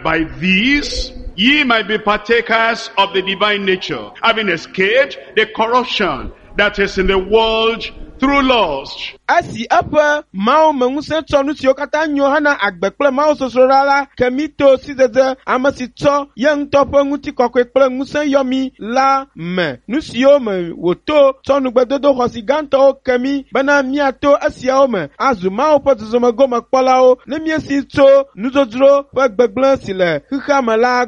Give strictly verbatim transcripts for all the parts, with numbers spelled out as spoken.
by these ye might be partakers of the divine nature, having escaped the corruption that is in the world through lust. Asi apa mau mengusah conu sio kata Yohana agbekple mau sosorala kemito sidede amasito yang topo nguti kokekple ngusah yomi la me nusio me woto conu gbedodo hosiganto kemi bana miato asiao me azu mau potozoma goma kpolao ne miesito nuzodro wegbegble sile hikamala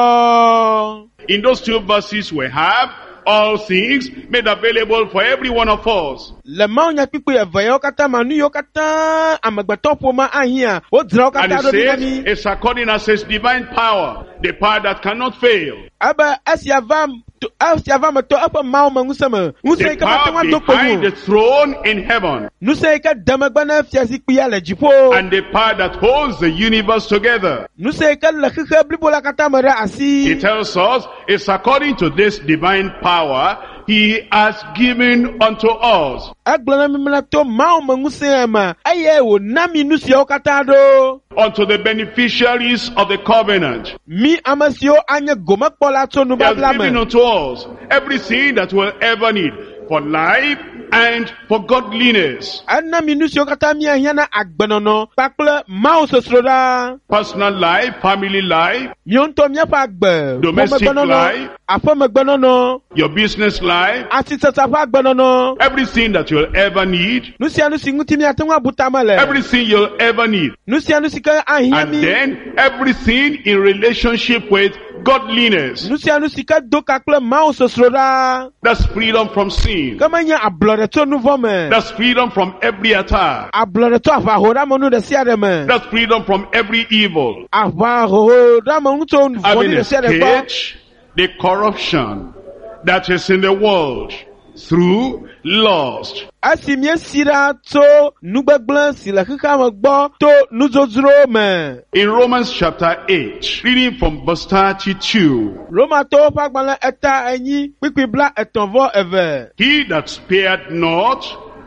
gbo. In those two verses we have all things made available for every one of us. Le mau nya pipu evayo kata manu yo kata amagbeto poma ahia o dra And kata it do says, ni it's according as his divine power, the power that cannot fail. aba asiava asiava mato apa mau mangusama The musai ka power matwa behind the dokpo throne in heaven, nusai ka damagbana fiasi kuya la jipo and the power that holds the universe together. nusai ka la khikha blibola kata mara asi. It tells us it's according to this divine power he has given unto us. Aglana mimna to mau mangusama ma aye wo nami nusio kata do Unto the beneficiaries of the covenant. mi amasio anya goma kpola to nu He has given bablama unto us everything that we'll ever need for life and for godliness. anna minusio kata mi ahiana agbenono pakle mau sosroda Personal life, family life, mionto mi apa agbe Domestic life. afa magbenono your business life, ati tata fa agbenono everything that you'll ever need, nusia nusi nguti mi atenwa butamale everything you'll ever need. nusia nusi ka And ahiami then everything in relationship with godliness. nusia nusi ka doka kle mau sosroda That's freedom from sin. kamanya ablore to nuvome That's freedom from every attack. ablore to afa hora monu de siade me That's freedom from every evil. afa hora monu to Having nuvoni de siade ba escaped the corruption that is in the world through lust. asimie sira to nugbegble sila kika magbo to nuzozro me In Romans chapter eight, reading from verse thirty-two, Roma to pagbala eta enyi pipibla etonvo eve he that spared not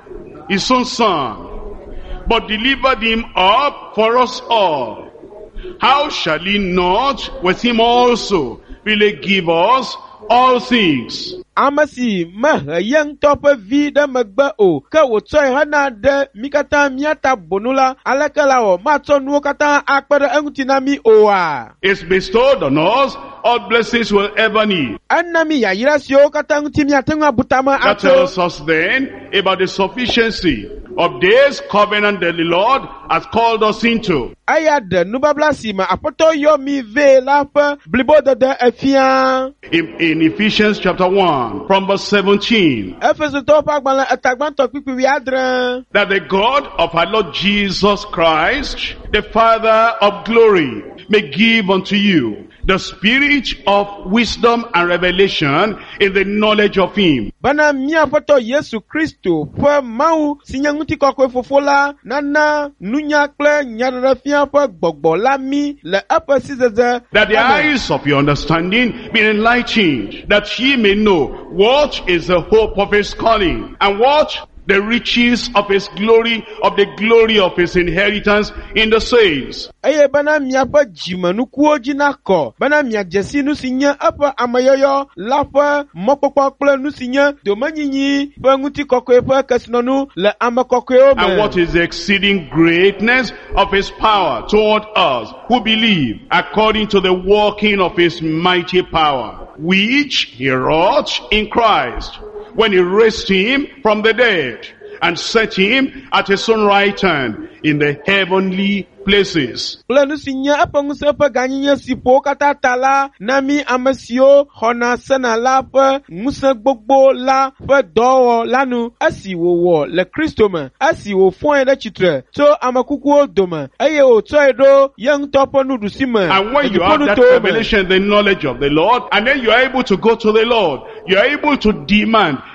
his own son, but delivered him up for us all, how shall he not with him also really give us all things? amasi ma yang tope vida magba o ka wotoi hana de mikata miata bonula alakala o mato nuo kata akpere engutinami oa Is bestowed on us all blessings we'll ever need. annami ya yirasio kata ngutimi atenga butama That ato tells us then about the sufficiency of this covenant that the Lord has called us into. ayade nubablasi ma apoto yo mi ve lape blibo de de efia In, in Ephesians chapter one, from verse seventeen, efeso to pagbala etagbanto pipi wiadre that the God of our Lord Jesus Christ, the Father of glory, may give unto you the spirit of wisdom and revelation in the knowledge of him. bana mia foto Yesu Kristo fo mau sinyanguti kokwe fofola nana nunya kle nyarafia fo gbogbo lami le apa sizeze That the eyes of your understanding be enlightened, that ye may know what is the hope of his calling, and what the riches of his glory, of the glory of his inheritance in the saints. aye bana mia pa jimanu kuoji nako bana mia jesi nu sinya apa amayoyo lafa mokpokpo kple nu sinya domanyinyi fo nguti kokwe fo kasnonu le amakokwe o And me what is the exceeding greatness of his power toward us who believe, according to the working of his mighty power, which he wrought in Christ, when he raised him from the dead, and set him at his own right hand in the heavenly places. Planu sinya apa ngusepa ganyinya sipo kata tala nami amasio hona sana lapa ngusa gbogbo la fe dowo lanu asi wo wo le Kristo me asi wo fon de chitre to amakuku odoma aye o to edo yang topo nudu sima And when you have that revelation, the knowledge of the Lord, and then you are able to go to the Lord, you are able to demand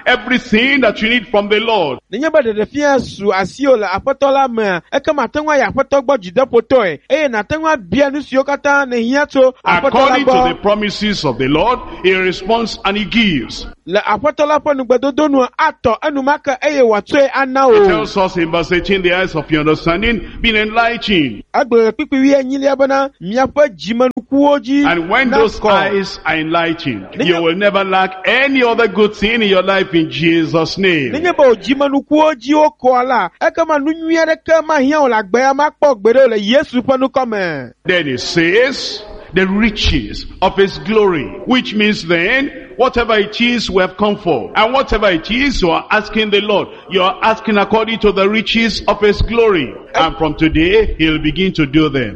everything that you need from the Lord. Nenye ba de fia su asio la apoto la me e kama tengwa ya apoto gbo jide poto e e na tengwa bia nu sio kata ne hia to apoto la According to the gbo promises of the Lord, he responds and he gives. le apoto la po nu gbedodo nu ato enu maka e wato e ana He o tells us in verse eighteen, the eyes of your understanding being enlightened. agbe pipi wi enyili abana miafa jimanu kuoji And when those eyes are enlightened, you will never lack any other good thing in your life in Jesus' name. nenye ba jimanu kuoji o ko ala e kama nu nwiere kama hia o la gbe ya ma po gbere le Yesu panu come. Then it says, the riches of his glory, which means then, whatever it is we have come for, and whatever it is you are asking the Lord, you are asking according to the riches of his glory. And from today, he'll begin to do them.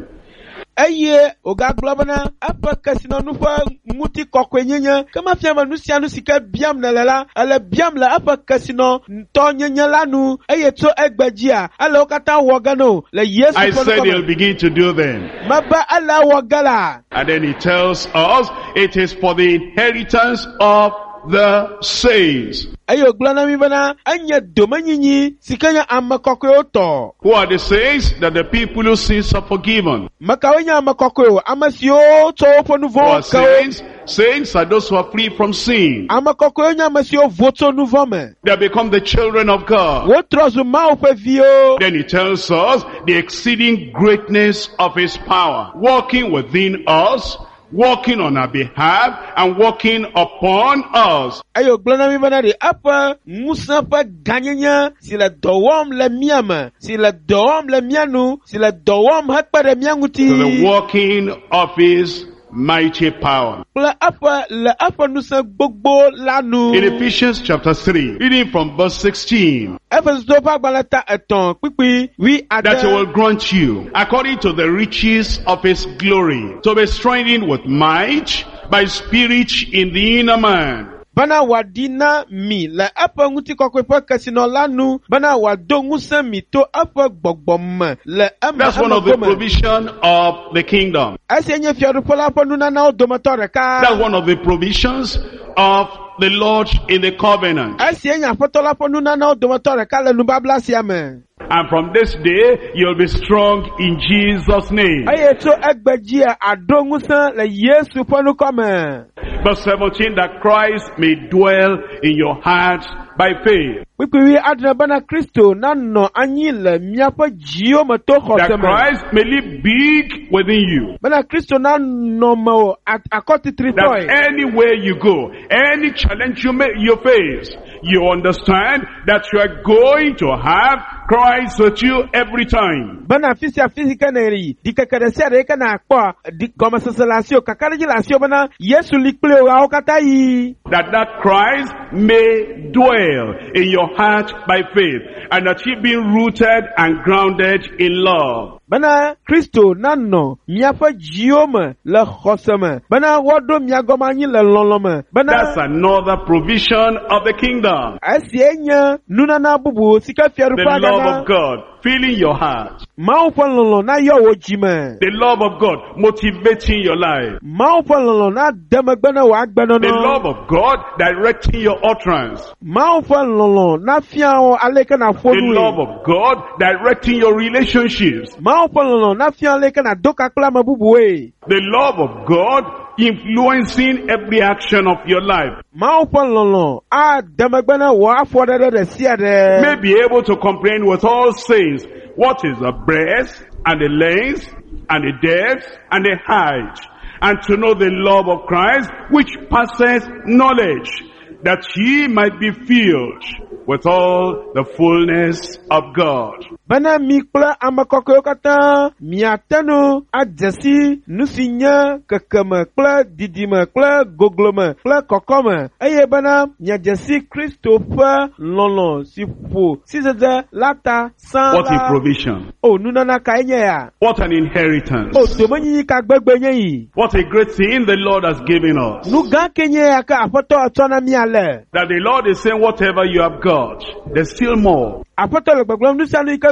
Eye oga globana apa kasino nufa muti kokwenyenya kama fiama nusia nusika biam na lela ale biam la apa kasino to nyenya lanu eye to egbajia ale okata wogano le Yesu I said he'll begin to do them. maba ala wogala. And then he tells us it is for the inheritance of the saints. Ayo glana mi bana anya domanyinyi sikanya amakokwe oto. Who are the saints? That the people whose sins are forgiven. Makawenya amakokwe amasio to ponu Who are vonka. saints? Saints are those who are free from sin. Amakokwe nya amasio voto nuvome. They become the children of God. Wotrozu maupe vio. Then he tells us the exceeding greatness of his power, working within us, working on our behalf, and working upon us. Ayo glana mi bana de apa musa pa ganyanya sila dowom le miama sila dowom le mianu sila dowom hakpa de mianguti. To the working of his mighty power. Le apa le apa nusa gbogbo lanu. In Ephesians chapter three, reading from verse sixteen, Efesu to pa gbalata eton pipi wi that he ada. will grant you, according to the riches of his glory, to be strengthened with might by spirit in the inner man. Bana wadina mi le apa nguti kokwe pa kasino lanu bana wadongu se mi to apa gbogbom le ama. That's one of the provision of the kingdom. Ase nye fiadu pola pa nuna na odomatore ka. That's one of the provisions of the Lord in the covenant. Ase nye apotola pa nuna na odomatore ka le nubabla siame. And from this day, you'll be strong in Jesus' name. Aye to egbejia adongu se le Yesu panu come. Verse seventeen, that Christ may dwell in your hearts by faith. Wipi adna bana Kristo nano anyi le miapa jio mato That khoseme. Christ may live big within you. Bana Kristo nano mo at akoti That tritoy. anywhere you go, any challenge you may, you face, you understand that you are going to have Christ with you every time. Bana fisi ya fisi kaneri di kakaresia reka na akwa di koma sasalasio kakaraji lasio bana Yesu likple wa okatai. That that Christ may dwell in your heart by faith, and that he be rooted and grounded in love. Bana Kristo nano miapa jiome le khoseme. Bana wado miagoma anyi le lolome. That's Bana another provision of the kingdom. asienya nuna na bubu sika fiaru The pa love gana. of God filling your heart. Maupa lolo na yo wojime. The love of God motivating your life. Maupa lolo na demagbana wa agbana The no. love of God directing your utterance. Maupa lolo na fiao aleka na The fonu. love of God directing your relationships. Maupa lolo na fiao aleka na doka kula mabubu we. The love of God influencing every action of your life. Maupa lolo a demagbana wa afodede de siade. May be able to comprehend with all saints what is the breadth and the length and the depth and the height, and to know the love of Christ which passeth knowledge, that ye might be filled with all the fullness of God. Bana mi kula amakoko kata miatanu adjasi nusinya kekeme kula didime kula goglome kula kokome aye bana nyajasi Christopher lolo sifu sizaza lata san What a provision. oh nuna na kaenye ya What an inheritance. oh domanyi ka gbegbenye yi What a great thing the Lord has given us. nuga kenye ya ka apoto atona miale That the Lord is saying whatever you have got, there's still more. apoto le gbeglom nusianu ike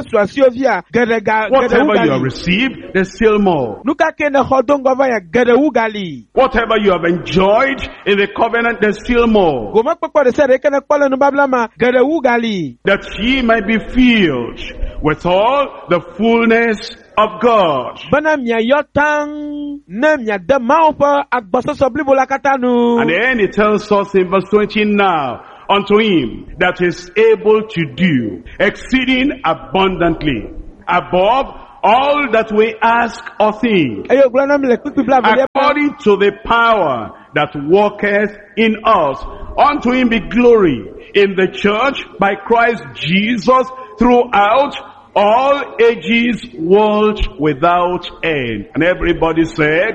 persuasio via gerega Whatever you have gereugali. received, there's still more. Nuka kene hodongo vaya gereugali. Whatever you have enjoyed in the covenant, there's still more. Goma kpekpe de se rekene kpole nu bablama gereugali. That ye might be filled with all the fullness of God. Bana mia yotang na mia de maupa agbasoso blibo la katanu. And then it tells us in verse twenty now, unto him that is able to do exceeding abundantly above all that we ask or think, Ayo glana mle kpekpe bla vele. according to the power that worketh in us. Unto him be glory in the church by Christ Jesus throughout all ages, world without end. And everybody said,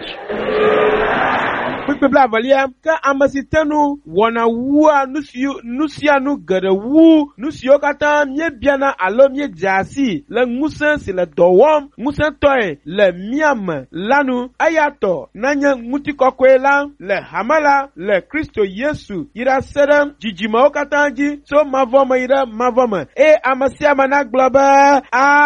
Kpekpe bla vele ka amasitenu wana wua nusiu nusianu gerewu nusio kata mie biana alo mie jasi le ngusen si le dowom ngusen toe le miam lanu ayato nanya nguti kokwe la le hamala le Kristo Yesu ira serem jijima okata ji so mavoma ira mavoma e amasia mana globa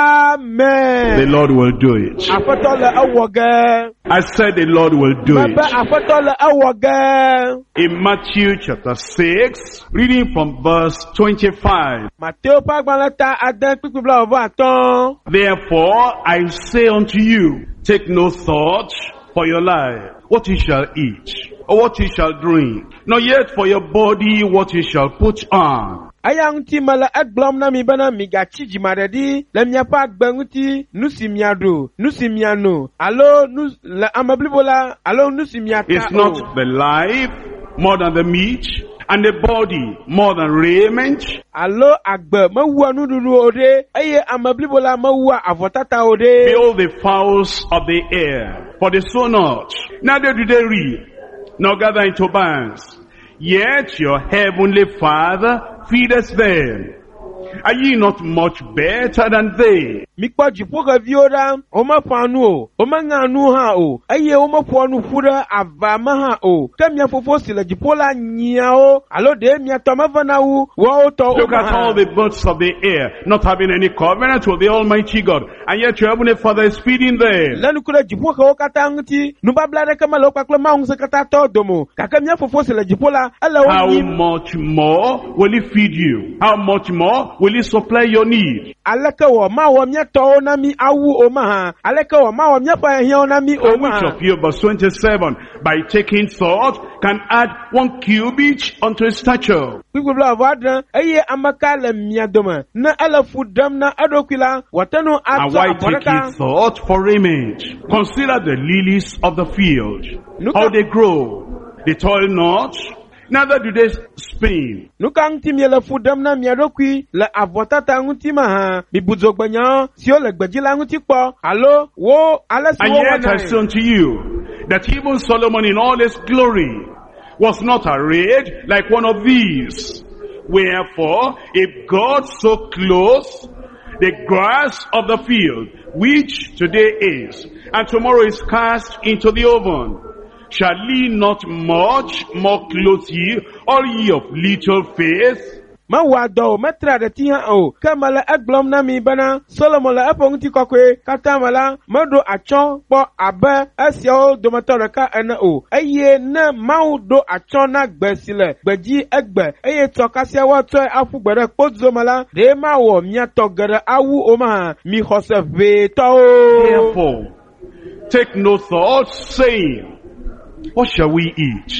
amen. the Lord will do it. Afoto le awoge I said the Lord will do baba it. afoto le awoge. In Matthew chapter six, reading from verse twenty-five. Mateo pagbalata adan kpekpe bla ovo aton. Therefore I say unto you, take no thought for your life, what you shall eat, or what you shall drink, nor yet for your body what you shall put on. Ayang ti mala agblom na mi bana mi gachi jimaredi le miapa agbenguti nusi miado nusi miano alo nus la amablibola alo nusi miata. Is not the life more than the meat, and the body more than raiment? Alo agbe mawua nuduru ode aye amablibola mawua avotata ode. Behold the fowls of the air, for they sow not, neither do they reap, nor gather into barns, yet your heavenly Father feedeth them. Are ye not much better than they? Mikpa jipoka viora oma panu o oma nganu ha o aye oma ponu fura avama ha o kamya fofo sila jipola nyia o alo de mia toma vana u wa o to. Look at all the birds of the air, not having any covenant with the Almighty God, and yet your heavenly Father is feeding them. Lanu kula jipoka o kata nguti nubabla de kama lo paklo ma unse kata to domo kakamya fofo sila jipola ala o How ni much more will he feed you? How much more will he supply your need? alaka wo ma wo mia to na mi awu o ma ha alaka wo ma wo mia pa ehia na mi o And ma which ha. of you, verse twenty-seven, by taking thought, can add one cubit unto his stature? People bla vadra aye amaka le mia doma na ala fudam na adokwila watano And ato why take ye aboraka. thought for raiment? Consider the lilies of the field, Look how at- they grow. They toil not, neither do they spin. Nuka ngti mi le fudam na mia dokwi le avotata nguti ma ha mi buzogbanya si o le gbeji la nguti po alo wo ala si And wo yet I say wana. unto you, that even Solomon in all his glory was not arrayed like one of these. Wherefore, if God so clothes the grass of the field, which today is, and tomorrow is cast into the oven, shall he not much more clothe ye, all ye of little faith? Ma wa do metra de ti ha o kamala aglom na mi bana Solomon la apong ti kokwe kata mala modo achon po abe asio do motor ka ena o aye na mau do achon na gbesile gbeji egbe aye to kasia wa to afu gbere podzo mala de ma wo mia to gere awu o ma mi joseph ve to o. Therefore, take no thought, saying, what shall we eat?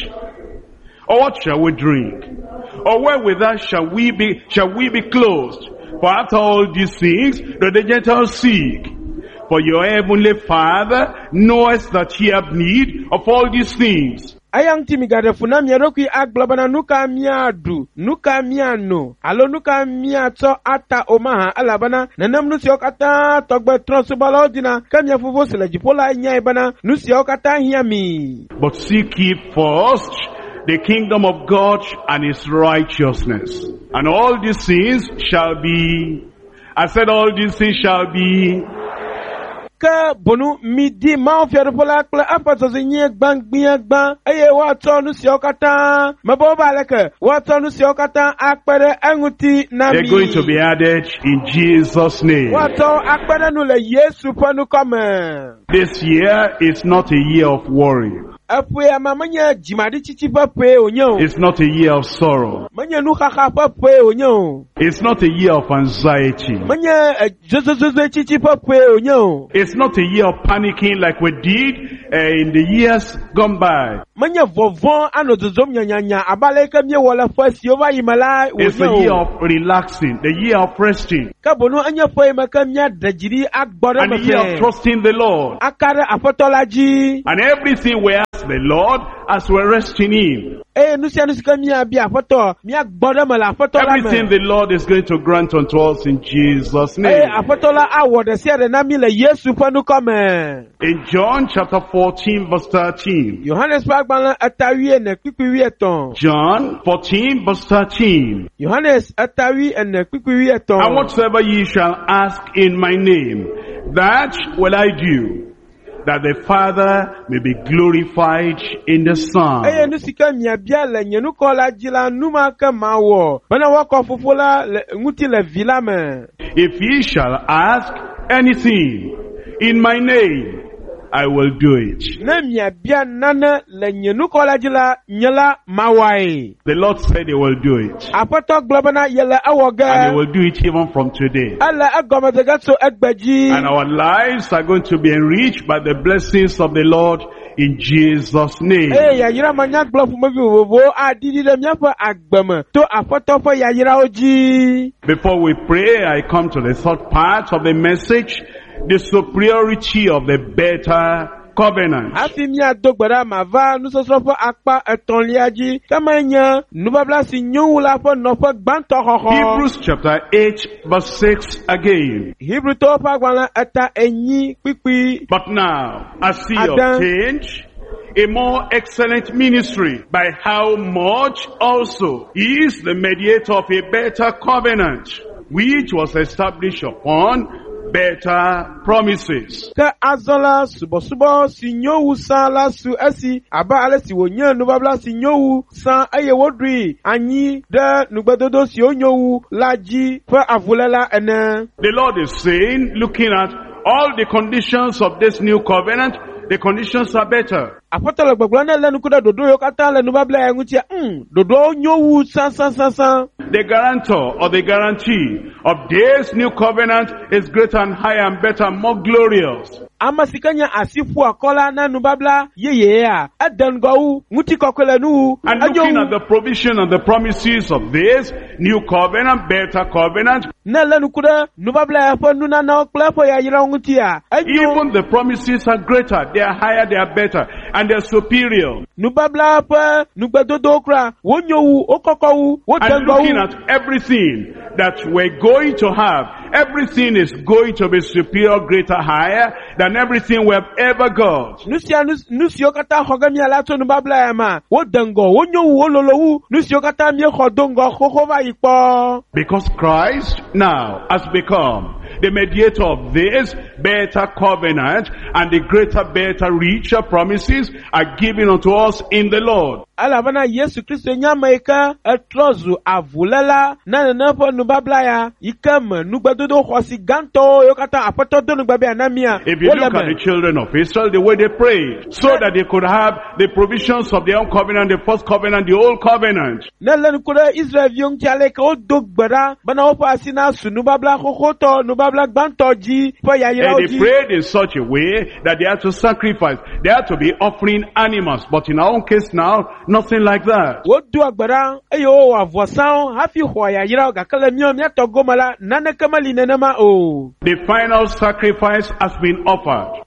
Or what shall we drink? Or wherewithal shall we be, shall we be clothed? For after all these things, do the Gentiles seek. For your heavenly Father knoweth that ye have need of all these things. Ayang ti mi gade funa mi adokwi aglobana nuka miadu nuka miano alo nuka miato ata omaha alabana nanam nusi okata togbe transubala odina kamia fuvo sele jipola nya ibana nusi okata hiami. But seek ye first the kingdom of God and his righteousness, and all these things shall be, I said all these things shall be, ke bonu midi ma fiadopola kple apazozi nye gbangbia gban eye woatsɔ nu siawo katã mebo ba leke woatsɔ nu siawo katã akpe ɖe eŋuti na mi. They're going to be added in Jesus' name. Woatsɔ akpe ɖe nu le Yesu ƒe nukɔme. This year is not a year of worry. Eƒe ama menye dzimaɖitsitsi ƒe ƒe wònye o. It's not a year of sorrow. Menye nuxaxa ƒe ƒe wònye o. It's not a year of anxiety. Menye zozozozotsitsi ƒe ƒe wònye o. It's not a year of panicking like we did uh, in the years gone by. Menye vɔvɔ anɔ zozom nyanyanya abale ke miewɔ le ƒe siwo va yi me la It's wònye the year o. of relaxing, the year of resting, Ke bonu enye ƒe yi me ke miaɖe dzi ɖi agbɔ ɖe and me the year of fɛ. trusting the Lord. Aka ɖe aƒetɔ la dzi. And everything we ask the Lord as we're resting in. Eye nu sia nu si ke miabia aƒetɔ miagbɔ ɖe me le aƒetɔ la Everything me. the Lord is going to grant unto us in Jesus' Eye name. aƒetɔ la awɔ ɖe sia ɖe na mi le Yesu ƒe nukɔme. In John chapter fourteen verse thirteen. Yohanes ƒe agbalẽ etawi ene kpikpi wi etɔ̃. John fourteen verse thirteen. Yohanes etawi ene kpikpi wi And etɔ̃. whatsoever ye shall ask in my name, that will I do, that the Father may be glorified in the Eye Son. nu si ke miabia le nye nukɔ la dzi la nu ma ke mawɔ bena woakɔ fofo la le ŋuti le vi la me. If ye shall ask anything in my name, I will do it. Ne miabia nane le nye nukɔ la dzi la nye la mawɔe. The Lord said he will do it. Aƒetɔ gblɔ bena yele ewɔ And he ge. will do it even from today. Ele egɔmedzege tso egbe dzi. And our lives are going to be enriched by the blessings of the Lord in Jesus' name. Eye yayra ma nya gblɔ ƒomevi vovovowo aɖiɖi ɖe míaƒe agbe me to aƒetɔ ƒe yayrawo dzi. Before we pray, I come to the third part of the message, the superiority of the better covenant. Hafi míado gbe ɖa mava nusɔsrɔ̃ ƒe akpa etɔ̃lia dzi. Kema nye nubabla si nyo wu la ƒe nɔƒe gbãtɔ xɔxɔ. Hebrews chapter eight verse six again. Hebrewtɔwo ƒe agbalẽ eta enyi kpikpi. But now, as he Adam. obtained a more excellent ministry, by how much also he is the mediator of a better covenant, which was established upon better promises. Ke azɔ la subɔsubɔ si nyo wu sã la su esi abe ale si wònye nubabla si nyo wu sã eye woɖui anyi ɖe nugbedodo siwo nyo wu la dzi ƒe avuléla ene. The Lord is saying, looking at all the conditions of this new covenant, the conditions are better. Aƒetɔ le gbegblɔm ne le nuku ɖe ɖoɖo yiwo katã le nubabla ya ŋutia, hm, ɖoɖowo nyo wu sãsãsãsã. The guarantor or the guarantee of this new covenant is greater and higher and better and more glorious. Ame si ke nye asiƒu akɔla na nubabla yeyea, ede ŋgɔ wu, ŋutikɔkɔe le nu wu, And enyo looking at wu. the provision and the promises of this new covenant, better covenant, Ne le nuku ɖe nubabla ya ƒe nunanawo kple eƒe yayrawo ŋutia, enyo. even the promises are greater, they are higher, they are better, and they are superior. Nubabla ƒe nugbedodowo kura, wonyo wu, wokɔkɔ wu, wode And ŋgɔ looking wu. at everything that we're going to have, everything is going to be superior, greater, higher than everything we have ever got. Nu sia nu nu siwo katã xɔ ge mía la tso nubabla ya ma, wode ŋgɔ, wonyo wu, wololo wu, nu siwo katã míexɔ do ŋgɔ xoxo va yi kpɔ. Because Christ now has become the mediator of this better covenant, and the greater, better, richer promises are given unto us in the Lord. Elabena Yesu Kristo nye ame yi ke etrɔ zu avuléla na nene ƒe nubabla ya, yi ke me nugbedodo xɔasi gãtɔwo yiwo katã aƒetɔ do nugbe na mía, If you wole look at me. the children of Israel, the way they prayed, so that they could have the provisions of their own covenant, the first covenant, the old covenant. Ne le nuku ɖe Israelviwo ŋuti ale ke wodo gbe ɖa bena woƒe asi nasu nubabla xoxotɔ, nubabla gbãtɔ dzi ƒe yayrawo And they dzi. prayed in such a way that they had to sacrifice. They had to be offering animals. But in our own case now, nothing like that. Wodo agbe ɖa eye wowɔ avɔsawo hafi xɔ yayrawo gake le míawo míatɔ gome la naneke meli nenema o. The final sacrifice has been offered.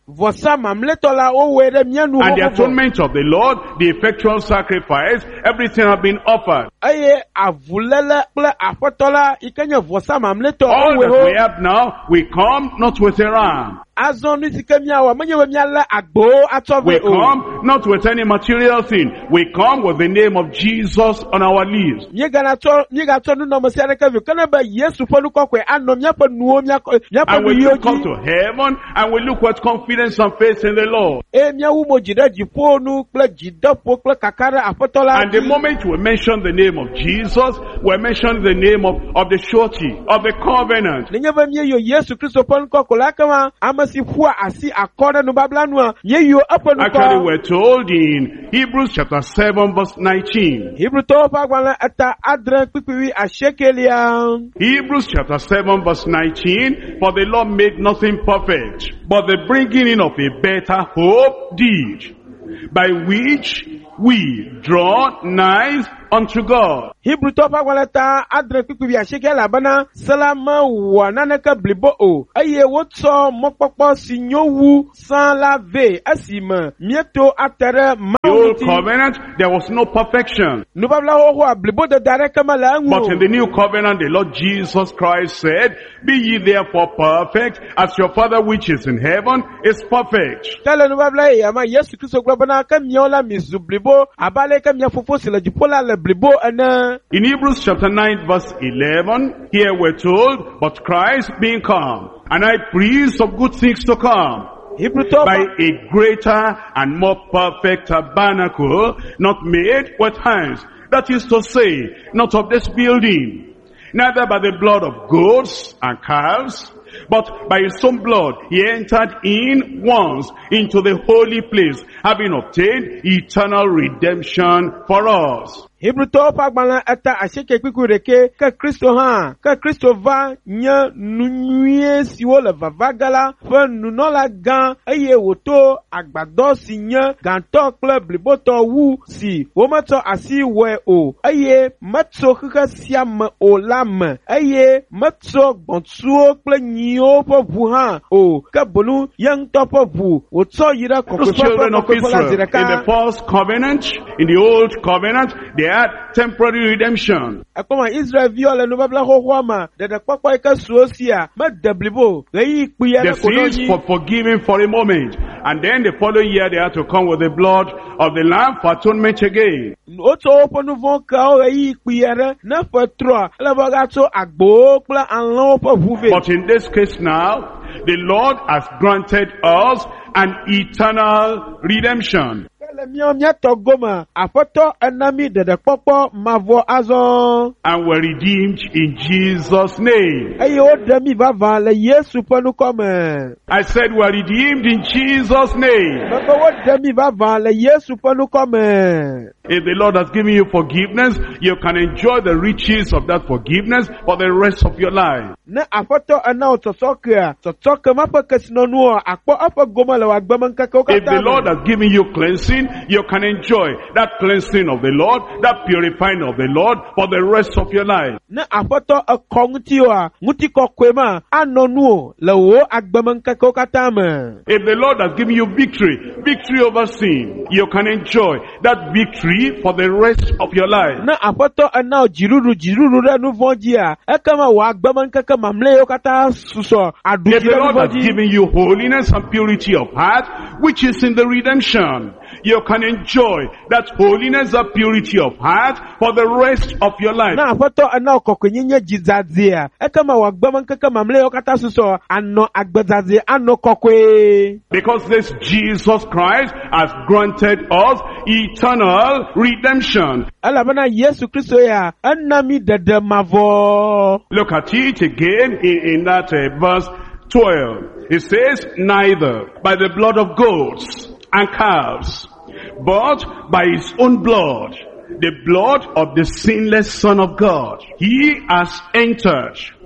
vɔsa mamletɔ la wowɔe ɖe mía nu And the vovovo. atonement of the Lord, the effectual sacrifice, everything have been offered. Eye avuléle kple aƒetɔ la yi ke nye vɔsa mamletɔ All wowɔe that we ho. have now, we come not with a ram. Azɔ nu si ke míawɔ menye be míalé agbowo atsɔ We vɛ o. come not with any material thing. We come with the name of Jesus on our lips. Míegana tsɔ míegatsɔ nunɔmesi aɖeke vi ke ne be Yesu ƒe nukɔkɔe anɔ míaƒe nuwo míakɔ míaƒe And we nuyiwo look up dzi. to heaven and we look with confidence and faith in the Lord. Eye míawu mo dzi ɖe dziƒo nu kple dzideƒo kple kaka ɖe aƒetɔ la And the dzi. moment we mention the name of Jesus, we mention the name of, of the surety, of the covenant. Nenye be míeyɔ Yesu Kristo ƒe nukɔkɔ la kema ame si ƒua asi akɔ ɖe nubabla nua míeyɔ eƒe Actually, nukɔ. we're told in Hebrews chapter seven verse nineteen. Hibrutɔwo ƒe agbalẽ eta adre kpikpiwi asiekelia. Hebrews chapter seven verse nineteen, for the Lord made nothing perfect, but the bringing in of a better hope did, by which we draw nigh unto God. Hibrutɔwo ƒe agbalẽ ta adre kpikpiwi asiekelia elabena sela mewɔ naneke blibo o, eye wotsɔ mɔkpɔkpɔ si nyo wu sã la vɛ esime míeto ate ɖe The Mawu old ŋuti. covenant, there was no perfection. Nubabla xoxoa blibo deda aɖeke mele eŋu But o. in the new covenant, the Lord Jesus Christ said, be ye therefore perfect, as your Father which is in heaven is perfect. Ke le nubabla ye ama Yesu Kristo gblɔ bena ke míawo la mizu blibo abe ale ke mía fofo si le dziƒo la le blibo ene. In Hebrews chapter nine verse eleven, here we're told, but Christ being come, an high priest of good things to come, Hibrutɔwo by ƒe- a greater and more perfect tabernacle, not made with hands. That is to say, not of this building, neither by the blood of goats and calves, but by his own blood he entered in once into the holy place, having obtained eternal redemption for us. Hibrutɔwo ƒe agbalẽ eta asieke kpikpi ɖeke ke Kristo hã ke Kristo va nye nu nyuie siwo le vava ge la ƒe nunɔla gã eye wòto agbadɔ si nye gãtɔ kple blibotɔ wu si wometsɔ asi wɔe o eye metso xexe sia me o la me eye metso gbɔ̃tsuwo kple nyiwo ƒe ʋu hã o ke boŋu ye ŋutɔ ƒe ʋu wòtsɔ yi ɖe Those kɔkɔeƒe ƒe children of kɔkɔeƒe la zi Israel, in the ɖeka. first covenant, in the old covenant, they had temporary redemption. Ekpɔma Israelviwo le nubabla xoxoa me ɖeɖekpɔkpɔ yi ke suwo sia mede blibo ɣeyiɣi kpui The aɖe ko ɖo sins dzi. for forgiven for a moment. And then the following year they had to come with the blood of the lamb for atonement again. Wotsɔ woƒe nu vɔwo kewo ɣeyiɣi kpui aɖe ne ƒe trɔa ele be wogatso agbowo kple alẽwo ƒe ʋu vɛ. But in this case now, the Lord has granted us an eternal redemption. Ke le míawo míatɔ gome aƒetɔ ena mí ɖeɖekpɔkpɔ mavɔ azɔ And were redeemed in Jesus' name. eye woɖe mí vavã le Yesu ƒe nukɔ me. I said were redeemed in Jesus' name. Mebe woɖe mí vavã le Yesu ƒe nukɔ me. If the Lord has given you forgiveness, you can enjoy the riches of that forgiveness for the rest of your life. Ne aƒetɔ ena wo tsɔtsɔkea tsɔtsɔke ma ƒe kesinɔnuwo akpɔ eƒe gome le wò agbemeŋkekewo If the katã Lord me. has given you cleansing, you can enjoy that cleansing of the Lord, that purifying of the Lord for the rest of your life. Ne aƒetɔ ekɔ ŋutiwoa ŋutikɔkɔe ma anɔ nuwo le wò agbemeŋkekewo katã me. If the Lord has given you victory, victory over sin, you can enjoy that victory for the rest of your life. Ne aƒetɔ ena wò dziɖuɖu dziɖuɖu ɖe nu vɔ̃ dzia ekema wò agbemeŋkeke mamlɛawo katã susɔ aɖu If dzi the ɖe nu Lord vɔ̃ has dzi. given you holiness and purity of heart, which is in the redemption, you can enjoy that holiness and purity of heart for the rest of your life. Ne aƒetɔ ena wò kɔkɔenyenye dzidzadzea ekema wò agbemeŋkeke mamlɛawo katã susɔ anɔ agbedzadze anɔ kɔkɔe. Because this Jesus Christ has granted us eternal redemption. Elabena Yesu Kristo ya ena mí ɖeɖe mavɔ. Look at it again in, in that uh, verse twelve. It says, neither by the blood of goats and calves, but by his own blood, the blood of the sinless Son of God. He has entered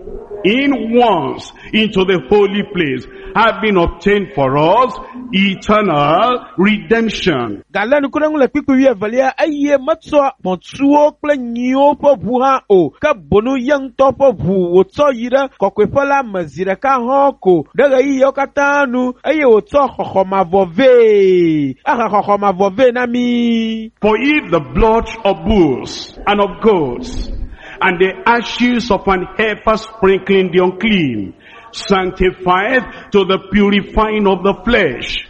in once into the holy place, having obtained for us eternal redemption. Galanu kuna ngule piku ye valia aye matso pontuo kple nyiwo po bu ha o ka bonu yang to po bu o to yire kokwefa la mazire ka hoko daga yi yo katanu aye o to khokhoma vove aha khokhoma vove na mi. For if the blood of bulls and of goats and the ashes of an heifer sprinkling the unclean sanctifieth to the purifying of the flesh,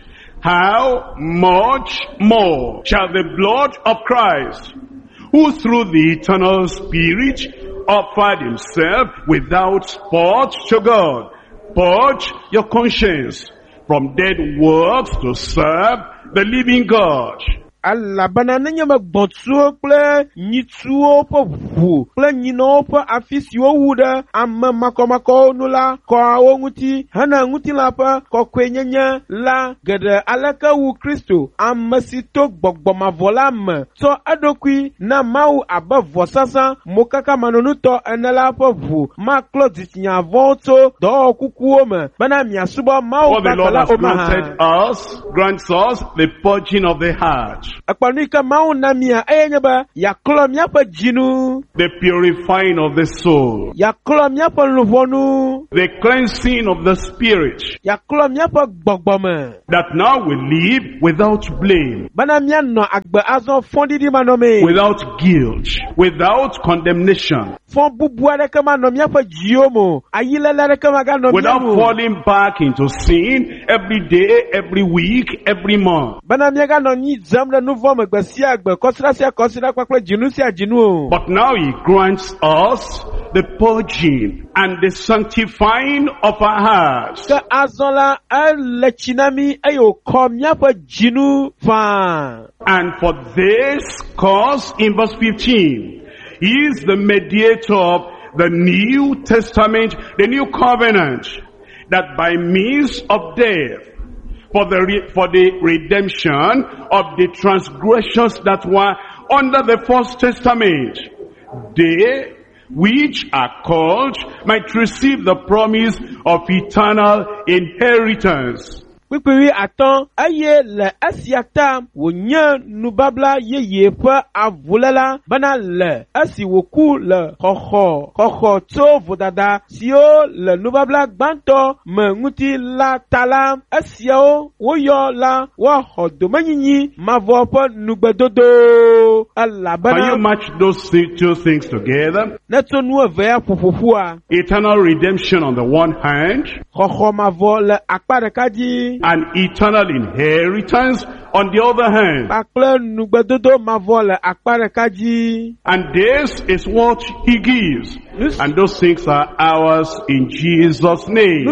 how much more shall the blood of Christ, who through the eternal Spirit offered himself without spot to God, purge your conscience from dead works to serve the living God. Allah banana nyama gbontuo kple nyituo po vu kple nyino po afisi wo wuda amma makomako nula ko awo nguti hana nguti la pa ko kwenyenya la gede alaka wu Kristo amma sito gbogboma volam to adokwi na mau aba vosasa mokaka manonu to enela po vu ma clothes nya voto do kukuo me bana mi asuba mau bakala o ma granted us grants us the purging of the heart, akpanika mau namia enyeba ya klomia pa jinu, the purifying of the soul, ya klomia pa luvonu, the cleansing of the spirit, ya klomia pa gbogbome, that now we live without blame, bana mia no agbe azon fondi di manome, without guilt, without condemnation, fon bubua de kama no mia pa jiomo, ayilele de kama ga no mia, without falling back into sin every day, every week, every month. Bana mia ga no ni zamle nouveau me gbesia agbe kosira sia kosira kwakle jinu sia jinu. But now he grants us the purging and the sanctifying of our hearts. Ka azola el chinami ayo komia pa jinu fa. And for this cause, in verse fifteen, he is the mediator of the New Testament, the New Covenant, that by means of death, for the re- for the redemption of the transgressions that were under the First Testament, they which are called might receive the promise of eternal inheritance. Pipiri atan aye le asiata wonya nubabla yeye pa avulala bana le asi woku le khokho khokho to vodada sio le nubabla gbanto menguti la tala asio woyo la wa hodomanyinyi mavo pa nugbedodo alla bana. Can you match those two things together? Neto nu veya fufufua. Eternal redemption on the one hand, khokho mavo le akpare kaji, and eternal inheritance on the other hand. And this is what he gives. And those things are ours in Jesus' name.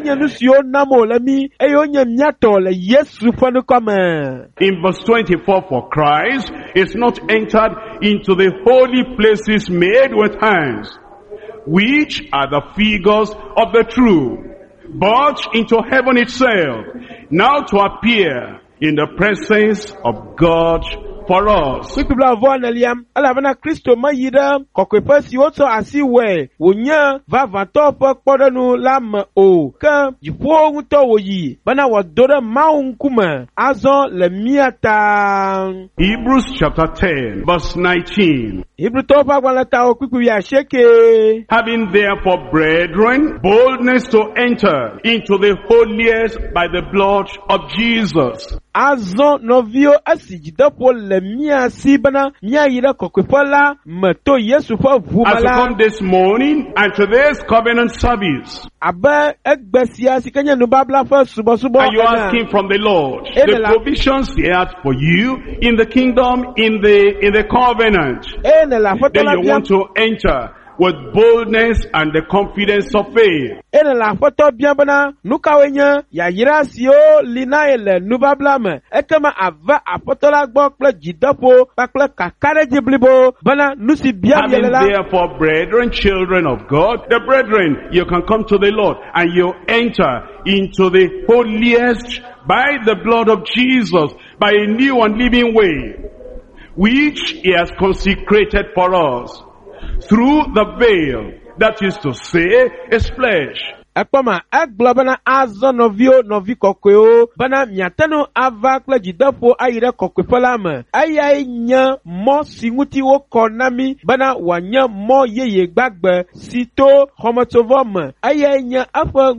In verse twenty-four, for Christ is not entered into the holy places made with hands, which are the figures of the true, but into heaven itself, now to appear in the presence of God for us. People avoid Eliam, Alavana Christo Mayida, Kokwepas, you also as you way, Wunya, Vavato, Podanu, Lam, O, Ka, Jipo, Utoyi, Bana, what Dora Maun Kuma, Azon, Lemiata. Hebrews chapter ten, verse nineteen. Hebrew Topa, Walata, Kukuya Sheke. Having therefore, brethren, boldness to enter into the holiest by the blood of Jesus. Azon novio asijidapo le mia sibana mia ira kokwepola meto Yesu fa vumala. As we come this morning and to this covenant service, Abe egbesia sikanya nubabla fa subo subo. and you are asking from the Lord the provisions He has for you in the kingdom, in the in the covenant, then you want to enter with boldness and the confidence of faith. Ene la foto biabana nukawenya ya yirasio linaele nubablame ekema ava apotola gbokle jidapo pakle kakare jiblibo bana nusi biabelela. Having therefore, brethren, children of God, the brethren, you can come to the Lord and you enter into the holiest by the blood of Jesus, by a new and living way, which He has consecrated for us through the veil, that is to say, his flesh. Ekpoma egblɔ bena azɔ nɔviwo nɔvi kɔkɔewo bena miateno ava kple dzideƒo ayi ɖe kɔkɔeƒe la me. Eyae nye mɔ si ŋuti wokɔ na mi bena wòanye mɔ yeye gbagbe si to xɔmetsovɔ me. Eyae nye eƒe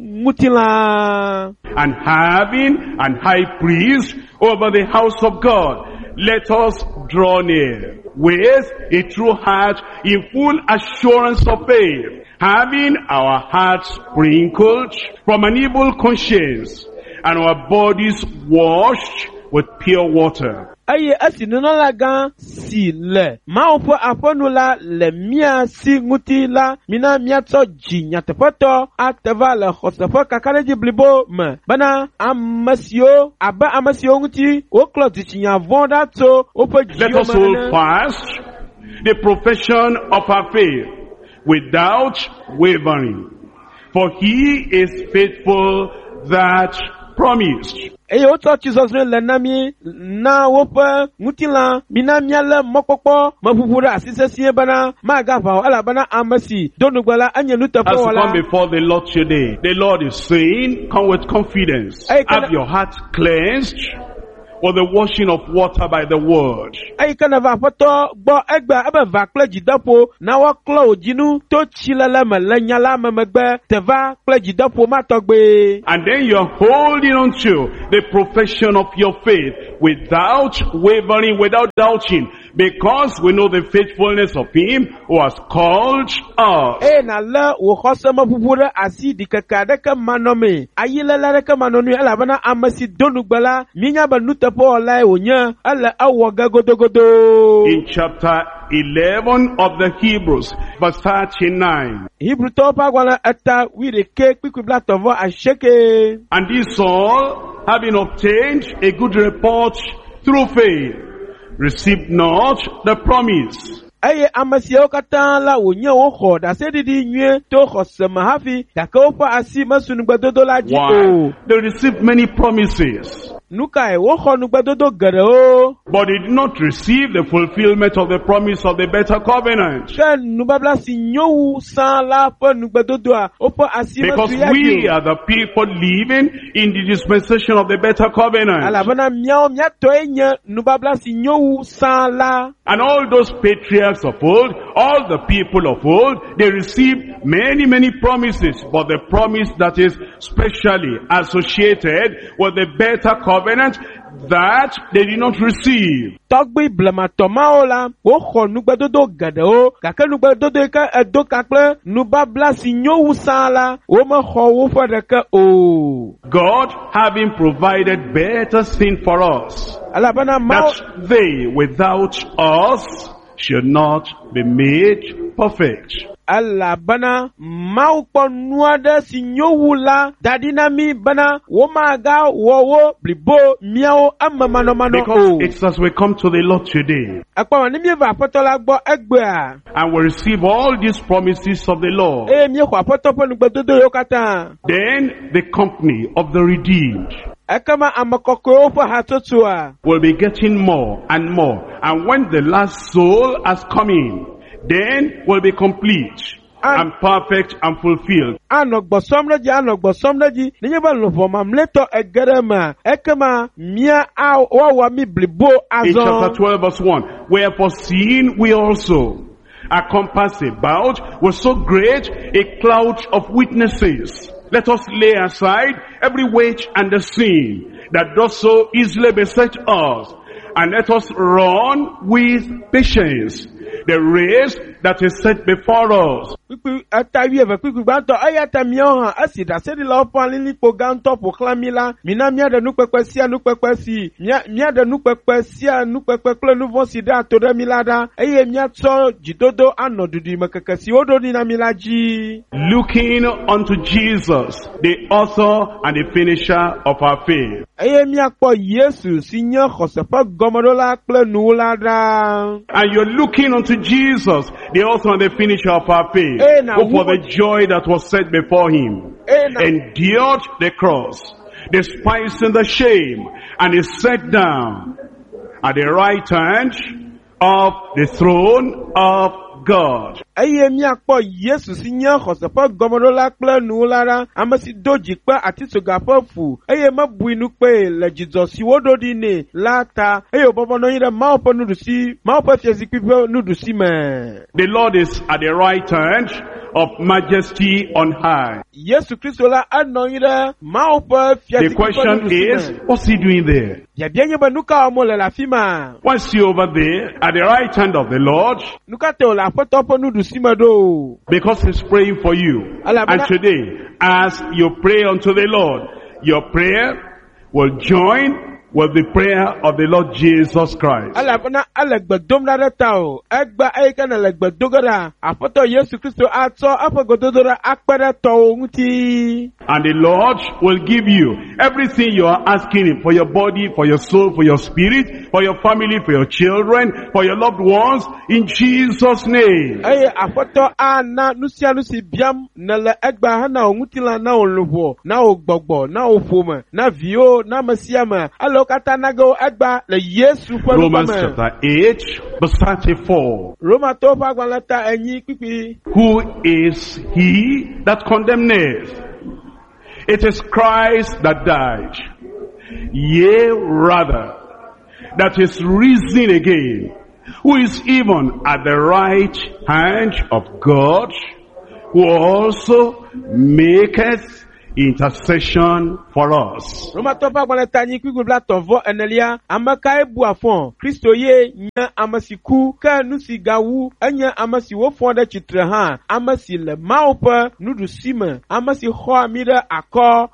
ŋutilã. And having an high priest over the house of God, let us draw near with a true heart in full assurance of faith, having our hearts sprinkled from an evil conscience and our bodies washed with pure water. Eye esi nunɔlagã si le Mawu ƒe aƒenu la le mía si ŋuti la, mina míatsɔ dzi nyateƒetɔ ate va le xɔse ƒe kakaɖedzi blibo me bena ame siwo abe ame siwo ŋuti woklɔ dzitsinya vɔ ɖa tso woƒe Let dziwo us me hold ene. fast the profession of our faith without wavering, for he is faithful that promised. Eye wotsɔ tsizɔzrɔ̃ le na mi na woƒe ŋutilã, mina míalé mɔkpɔkpɔ meƒuƒu ɖe asi sesĩe bena magava o, elabena ame si do nugbe la enye As you nuteƒewɔla. come before the Lord today, the Lord is saying, come with confidence. Hey, can Have I- your heart cleansed with the washing of water by the word. Eyi ke ne va aƒetɔ gbɔ egbe ebe va kple dzideƒo na woaklɔ wò dzinu to tsilele me le nya la me megbe te va kple dzideƒo ma tɔgbe. And then you're holding on to the profession of your faith without wavering, without doubting, because we know the faithfulness of him who has called us. Eye na lé wò xɔse me ƒuƒu ɖe asi ɖikeke aɖeke manɔme, ayilele aɖeke manɔnui, elabena ame si do nugbe la, míenya be nuteƒewɔlae wònye, ele ewɔ ge godogodo. In chapter eleven of the Hebrews, verse thirty-nine. Hibrutɔwo ƒe agbalẽ eta wuiɖeke kpikpi blatɔvɔ asieke. And these all, having obtained a good report through faith, received not the promise. Eye ame siawo katã la wònye woxɔ ɖaseɖiɖi nyuie to xɔse me hafi, gake woƒe asi mesu nugbedodo la dzi Why? o. They received many promises, Nu kae woxɔ nugbedodo geɖewo, but they did not receive the fulfillment of the promise of the better covenant. ke nubabla si nyo wu sã la ƒe nugbedodoa woƒe asi Because mesu ya we dzi o. are the people living in the dispensation of the better covenant. Elabena míawo míatɔe nye nubabla si nyo wu sã la. And all those patriarchs of old, all the people of old, they received many, many promises, but the promise that is specially associated with the better covenant, that they did not receive. Tɔgbi blematɔ mawo la, woxɔ nugbedodo geɖewo, gake nugbedodo yi ke edo ka kple nubabla si nyo wu sã la, womexɔ woƒe ɖeke o. God having provided better thing for us, Elabena Mawu that they without us should not be made perfect. elabena Mawu kpɔ nu aɖe si nyo wu la da ɖi na mi bena womaga wɔ wo blibo míawo eme manɔmanɔ Because o. it's as we come to the Lord today, Ekpɔ ne míeva aƒetɔ la gbɔ egbea, and we receive all these promises of the Lord, eye míexɔ aƒetɔ ƒe nugbedodo yiwo katã. then the company of the redeemed Ekema ame kɔkɔewo ƒe hatsotsoa, will be getting more and more. And when the last soul has come in, then will be complete and perfect and fulfilled. anɔ gbɔsɔm ɖe dzi, anɔ gbɔsɔm ɖe dzi, nenye be luʋɔ mamlɛtɔ ege ɖe mea, ekema mía a- woawɔ mi blibo In chapter azɔ. twelve verse one, wherefore seeing we also are compassed about with so great a cloud of witnesses, let us lay aside every weight and the sin that does so easily beset us, and let us run with patience the race that is set before us. Kpikpi eta wuieve kpikpi gbãtɔ, eya ta míawo hã esi ɖaseɖilawo ƒe alilikpo gãtɔ ƒo xlã mí la, mina míaɖe nukpekpe sia nukpekpe si mía míaɖe nukpekpe sia nukpekpe kple nu vɔ̃ si ɖe ato ɖe mí la ɖa, eye míatsɔ dzidodo anɔ ɖuɖuime keke si woɖo ɖi na mí la dzi. Looking unto Jesus, the author and the finisher of our faith. Eye míakpɔ Yesu si nye xɔse ƒe gɔmeɖola kple nuwòla ɖa. And you're looking unto Jesus, the author and the finisher of our faith, Eh, now who for who- the joy that was set before him, Eh, now- endured the cross, despising the shame, and is set down at the right hand of the throne of God. eye miakpɔ Yesu si nye xɔseƒe gɔmeɖola kple nuwòlara ame si do dzikpe ati sogaƒe fu eye mebui nu kpe le dzidzɔ si woɖo ɖi nɛ la ta eye wòbɔbɔ nɔ anyi ɖe Mawu ƒe nuɖusi Mawu ƒe fiazikpui ƒe nuɖusi me. The Lord is at the right hand of majesty on high. Yesu Kristo la anɔ anyi ɖe Mawu ƒe The fiazikpui ƒe question nuɖusi is, me. what's he doing there? Biabia nye be nu ka wɔm wòle le afi ma? What's he over there at the right hand of the Lord? Nu ka te wòle aƒetɔ ƒe nuɖusi me ɖo? Because he's praying for you. Alabama- And today, as you pray unto the Lord, your prayer will join with the prayer of the Lord Jesus Christ. Elabena ele gbe dom ɖa ɖe ta o. Egbe eyi ke nele gbe do ge ɖa. Aƒetɔ Yesu Kristo atsɔ eƒe gbedodoɖa akpe ɖe tɔwo ŋuti. And the Lord will give you everything you are asking him for your body, for your soul, for your spirit, for your family, for your children, for your loved ones, in Jesus' name. Eye aƒetɔ ana nu sia nu si biam nele egbe hena wò ŋutilã na wò luʋɔ, na wò gbɔgbɔ, na wò ƒome, na viwo, na ame sia ame. Ele wo katã nage wo egba le Yesu ƒe Romans nugbe me. chapter eight, verse thirty-four. Romatɔwo ƒe agbalẽ ta enyi kpikpi. Who is he that condemneth? It is Christ that died. Yea, rather, that is risen again, who is even at the right hand of God, who also maketh intercession for us. Romatɔwo ƒe agbalẽ ta enyi kpikpi bla tɔvɔ enelia. Ame kae bu afɔ? Kristo ye nye ame si ku ke nu si gawu enye ame si wofɔ ɖe tsitre hã. Ame si le Mawu ƒe nuɖusi me. Ame si xɔ ami ɖe akɔ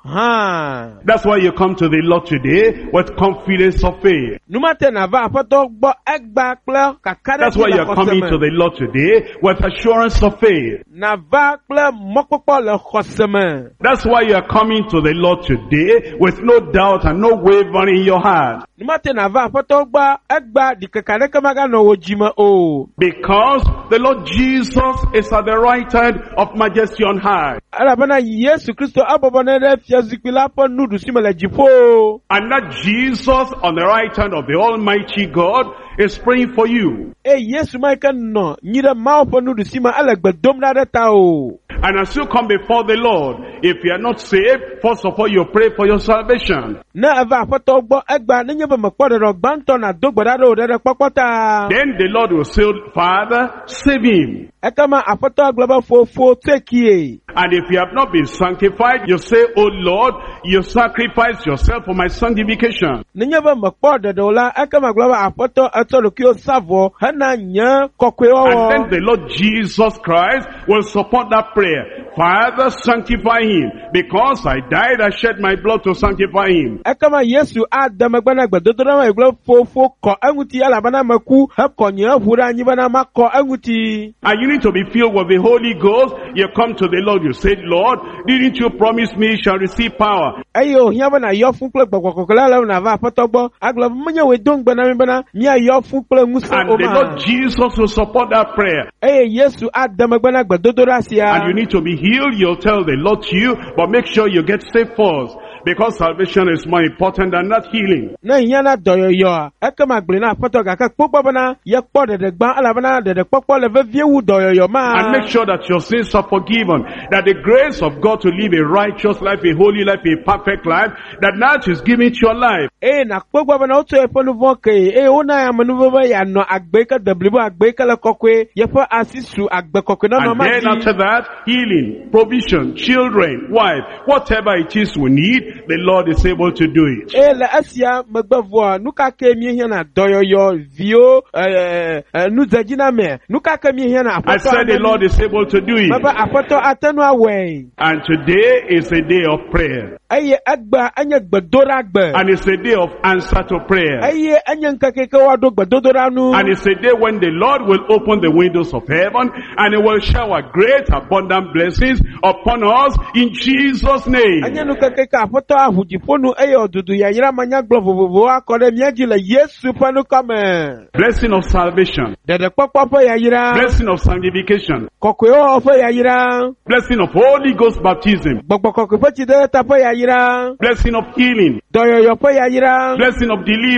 hã. That's why you come to the Lord today with confidence of faith. Numate nava aƒetɔ gbɔ egba kple kaka ɖe That's why dzi you're le coming xɔse to me. the Lord today with assurance of faith. Nava kple mɔkpɔkpɔ le xɔse me. That's why you're coming to the Lord today with no doubt and no wavering in your heart. Numate nava aƒetɔ gbɔ egba ɖikeka ɖeke maganɔ wò dzime o. Because the Lord Jesus is at the right hand of majesty on high. Elabena Yesu Kristo abɔbɔ nɔ ɖe fiazikpui la ƒe nuɖusi me le dziƒo. And that Jesus on the right hand of the Almighty God is praying for you. Eye Yesu ma yi ke nɔ nyi ɖe Mawu ƒe nuɖusi me ele gbe dom ɖa ɖe ta o. And as you come before the Lord, if you are not saved, first of all you pray for your salvation. Ne eva aƒetɔ gbɔ egba nenye be mekpɔ ɖeɖɔ gbãtɔ na do gbe ɖa ɖe wò ɖeɖe kpɔkpɔ ta. Then the Lord will say, Father, save him. Ekema aƒetɔ agblɔ be fofo tsekie. And if you have not been sanctified, you say, Oh Lord, you sacrifice yourself for my sanctification. Nenye be mekpɔ ɖeɖe o la, ekema agblɔ be aƒetɔ etsɔ ɖokuiwo sa vɔ hena nye kɔkɔewɔwɔ. And then the Lord Jesus Christ will support that prayer. Father, sanctify him. Because I died, I shed my blood to sanctify him. Ekema Yesu ade megbe na gbedodoɖa me gblɔ fofo kɔ eŋuti elabena meku hekɔ nye ʋu ɖe anyi bena makɔ eŋuti. And you need to be filled with the Holy Ghost. You come to the Lord, you say, Lord, didn't you promise me you shall receive power? Eye ohia be nayɔ fún kple gbɔgbɔ kɔkɔ la le nava aƒetɔ gbɔ. Agblɔ be menye wòe do ŋugbe na mi bena miayɔ fún kple ŋusẽ And o the ma. Lord Jesus will support that prayer. Eye Yesu ade megbe na gbedodoɖa sia. And you need to be healed. You'll tell the Lord to you, but make sure you get saved first. Because salvation is more important than that healing. Ne hiã na dɔyɔyɔa, ekema gblẽ na aƒetɔ gake kpɔkpɔ bena yekpɔ ɖeɖe gbã elabena ɖeɖekpɔkpɔ le vevie wu dɔyɔyɔ ma. And make sure that your sins are forgiven. That the grace of God to live a righteous life, a holy life, a perfect life, that that is given to your life. Eye nakpɔ gbɔ bena wotsɔ yeƒe nu vɔ ke eye wona amenuve be yeanɔ agbe ke de blibo agbe ke le kɔkɔe yeƒe asi su agbe kɔkɔe nɔnɔ And ma then after dzi. that, healing, provision, children, wife, whatever it is we need, the Lord is able to do it. Eye le esia megbe vɔa nu ka ke míehiã na dɔyɔyɔ viwo ɛɛ nudzedzi na me nu ka ke míehiã na I aƒetɔ said the Lord is able to do it. mebe aƒetɔ ate nu awɔe. And today is a day of prayer. Eye egbe enye gbedoɖa gbe. And it's a day of answer to prayer. Eye enye ŋkeke ke woaɖo gbedodoɖa nu. And it's a day when the Lord will open the windows of heaven and He will shower great abundant blessings upon us in Jesus' name. Enye nukeke ke aƒetɔ aʋu dziƒo nu eye wòdudu yayra manyagblɔ vovovowo akɔ ɖe mía dzi le Yesu ƒe nukɔme. Blessing of salvation. Ɖeɖekpɔkpɔ ƒe yayra. Blessing of sanctification. Kɔkɔewɔwɔ ƒe yayra. Blessing of Holy Ghost baptism. Gbɔgbɔ kɔkɔe ƒe tsideta ƒe yayra. Blessing of healing. Dɔyɔyɔ ƒe yayra. Blessing of deliverance.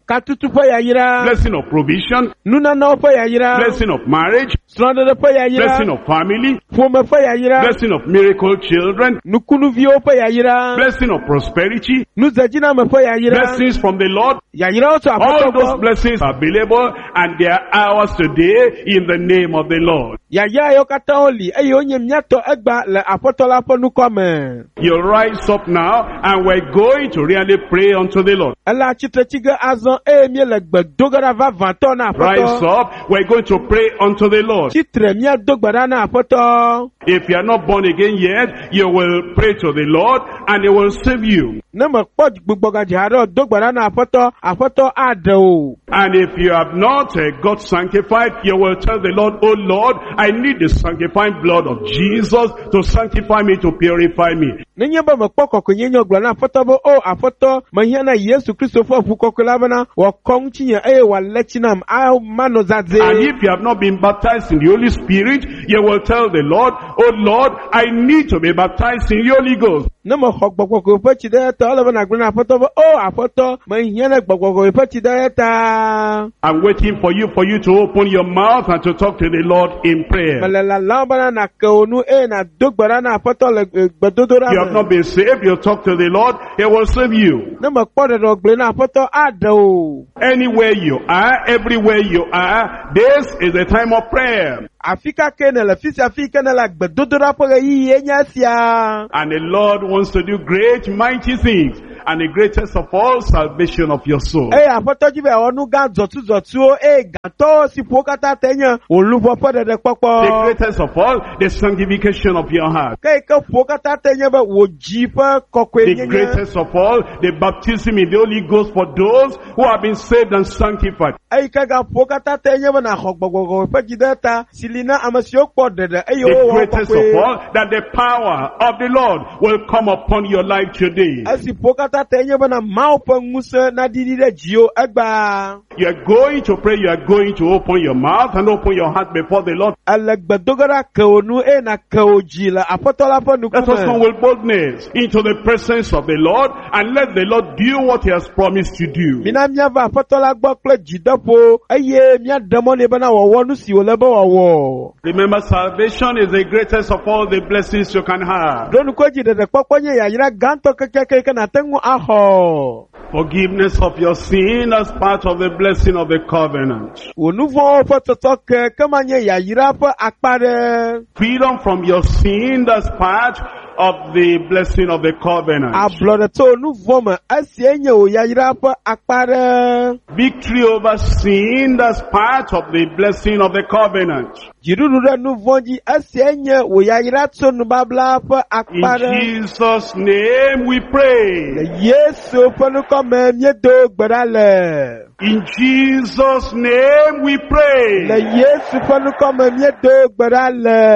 Katutu ƒe yayra. blessing of provision, Nunanawo ƒe yayra. blessing of marriage, Srɔ̃ɖeɖe ƒe yayra. blessing of family, Ƒome ƒe yayra. blessing of miracle children, Nukunuviwo ƒe yayra. blessing of prosperity, Nuzedziname ƒe yayra. blessings from the Lord. Yayrawo tso All Aƒetɔ those gbɔ. blessings are available and they are ours today in the name of the Lord. Yayra yiwo katã woli eye wonye míatɔ egba le Aƒetɔ la ƒe nukɔ me. You rise up now and we're going to really pray unto the Lord. Ele atsitretsige azɔ eye míele gbe do ge ɖa vavãtɔ na Rise Aƒetɔ. up, we're going to pray unto the Lord. Tsitre míado gbe ɖa na Aƒetɔ. If you are not born again yet, you will pray to the Lord and He will save you. Ne mekpɔ gbugbɔ gadzi aɖe do gbe ɖa na Aƒetɔ, Aƒetɔ aɖe o. And if you have not uh, got sanctified, you will tell the Lord, oh Lord, I need the sanctifying blood of Jesus to sanctify me, to purify me. Nenye be mekpɔ kɔkɔenyenye gblɔ na Aƒetɔ be, o Aƒetɔ, mehiã na Yesu Kristo ƒe ʋu kɔkɔe la bena wòakɔ ŋutinye eye wòale tsi nam amanɔ And zadzee. if you have not been baptized in the Holy Spirit, you will tell the Lord, oh Lord, I need to be baptized in the Holy Ghost. Ne mexɔ gbɔgbɔ ƒe tsi ɖe ta, ele be nàgblɔ na Aƒetɔ be, o Aƒetɔ, mehiã na gbɔgbɔ ƒe tsi ɖe ta. I'm waiting for you, for you to open your mouth and to talk to the Lord in prayer. Mele lalam bena nàke wò nu eye nàdo gbe ɖa na Aƒetɔ le eh, gbedodoɖa You have me. not been saved, you talk to the Lord, He will save you. Ne mekpɔ ɖeɖɔ gblẽ na Aƒetɔ aɖe o. Anywhere you are, everywhere you are, this is the time of prayer. Afi kake ne le fi sia afi ke ne le gbedodoɖa ƒe ɣeyiɣie nye esia. And the Lord wants to do great, mighty things. And the greatest of all, salvation of your soul. Eye Aƒetɔ dzi be awɔ nu gã dzɔtsudzɔtsuwo eye gãtɔ si ƒowo katã te nye wò luʋɔ ƒe The ɖeɖekpɔkpɔ. greatest of all, the sanctification of your heart. Ke yi ke ƒowo katã te nye be wò dzi ƒe kɔkɔe The nyenye. greatest of all, the baptism in the Holy Ghost for those who have been saved and sanctified. Eyi ke ga ƒowo katã te nye be nàxɔ gbɔgbɔgbɔ ƒe dzi ɖe ta si li na ame siwo kpɔ ɖeɖe eye The wowɔ greatest of kɔkɔe. all, that the power of the Lord will come upon your life today. Esi ƒowo katã te nye be na Mawu ƒe ŋusẽ naɖiɖi ɖe dziwò egba. You are going to pray, you are going to open your mouth and open your heart before the Lord. Ele gbedogeɖa ke wò nu eye nàke wò dzi le Aƒetɔ la ƒe Let us come ŋkume. with boldness into the presence of the Lord and let the Lord do what He has promised to do. Mina míava Aƒetɔ la gbɔ kple dzideƒo eye míaɖe mɔ nɛ bena wòawɔ nu si wòle be wòawɔ. Remember, salvation is the greatest of all the blessings you can have. Ɖo nuku edzi ɖeɖekpɔkpɔ nye yayra gãtɔ kekeke ke nàte ŋu axɔ. Forgiveness of your sin as part of the blessing of the covenant. Wò nu vɔ̃wo ƒe tɔtɔ ke kema nye yayra ƒe akpa ɖe. Freedom from your sin, that's part of the blessing of the covenant. Ablɔɖe tso nu vɔ me esie nye wò yayra ƒe akpa ɖe. Victory over sin, that's part of the blessing of the covenant. Dziɖuɖu ɖe nu vɔ dzi esie nye wò yayra tso nubabla ƒe In akpa ɖe. Jesus' name we pray. Le Yesu ƒe nukɔme míedo gbe ɖa le. In Jesus' name we Le pray. Yesu ƒe nukɔme míedo gbe ɖa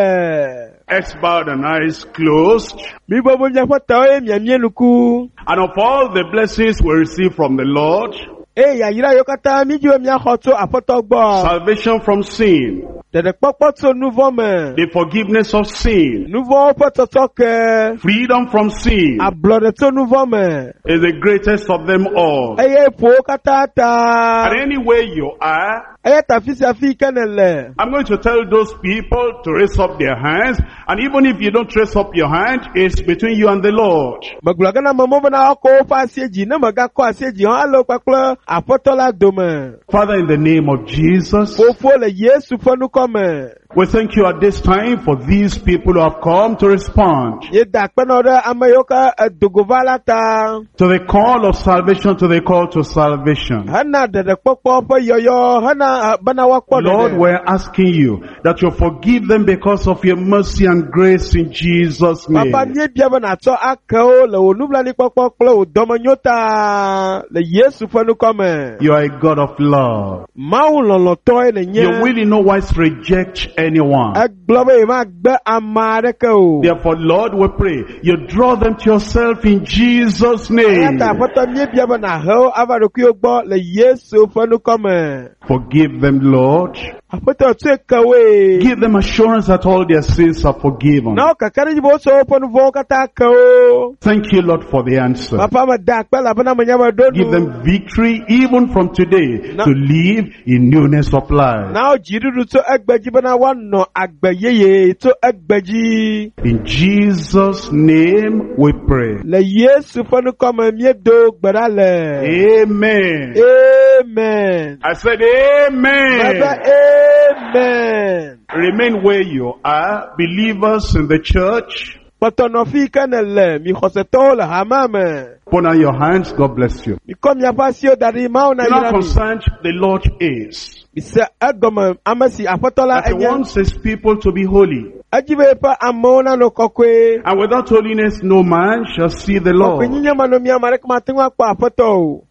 le. Heads bowed and eyes closed. Mi bobo miaƒe tawo ye miamie nuku. And of all the blessings we receive from the Lord, Eye yayra yiwo katã mi dzi be miaxɔ tso Aƒetɔ gbɔ. salvation from sin, Ɖeɖekpɔkpɔ tso nu vɔ me. the forgiveness of sin, Nu vɔwo ƒe tɔtɔ ke. freedom from sin Ablɔɖe tso nu vɔ me. is the greatest of them all. Eye ƒowo katã ta. And anywhere you are, Eye ta fi sia fi ke ne le. I'm going to tell those people to raise up their hands. And even if you don't raise up your hand, it's between you and the Lord. Megblɔ ge na amewo bena woakɔ woƒe asi dzi. Ne megakɔ asi dzi hã alo kpakple Aƒetɔ la dome. Father, in the name of Jesus, Fofo le Yesu ƒe nukɔme. we thank you at this time for these people who have come to respond Yeda akpenɔ ɖe ame yiwo ke edogova la ta. to the call of salvation, to the call to salvation. Hena ɖeɖekpɔkpɔ ƒe yɔyɔ hena eh, bena woakpɔ Lord, ɖeɖe. we're asking you that you forgive them because of your mercy and grace in Jesus' name. Papa míebia be nàtsɔ ake wo le wò nublanuikpɔkpɔ kple wò dɔmenyo ta le Yesu ƒe nukɔme. You are a God of love. Mawu lɔlɔtɔe le You nye. will in no wise reject anyone. Egblɔ be yemagbe ame aɖeke o. Therefore, Lord, we pray, you draw them to yourself in Jesus' name. Eya ta Aƒetɔ míebia be nàhe wo ava ɖokuiwo gbɔ le Yesu ƒe nukɔme. Forgive them, Lord. Apoto tse kawe. Give them assurance that all their sins are forgiven. Na kakari jibo so ponu vo kata kao. Thank you, Lord, for the answer. Papa ma dak pala bana manyama dodu. Give them victory even from today No. to live in newness of life. Now jirudu to egbeji bana wano agbeyeye to egbeji. In Jesus' name we pray. Le Yesu fonu kama miedo gbarale. Amen. Amen. I said amen. Baba, amen. Remain where you are, believers in the church. Potonofi kanele mi khosetola hamame. Put on your hands. God bless you. Mi kom ya pasio dari mauna You know how yirami. concerned the Lord is. Mi se agoma amasi apotola That He enye. wants His people to be holy. Ajibe pa amona no kokwe. And without holiness, no man shall see the Kokwe Lord. nyinya manomi amarek matingwa kwa apoto.